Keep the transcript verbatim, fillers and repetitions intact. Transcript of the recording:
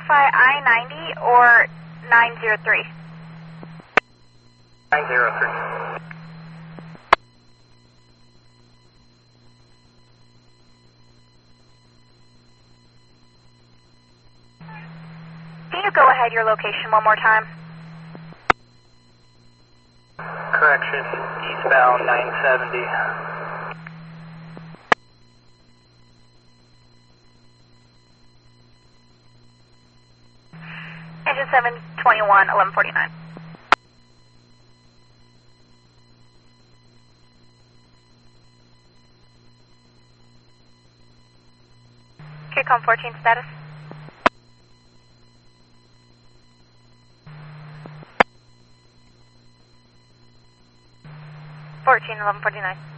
verify I ninety or nine zero three? nine zero three. Can you go ahead your location one more time? Correction, eastbound nine seventy. Engine seven twenty-one, eleven forty-nine. Kicom fourteen status. fourteen, eleven forty-nine.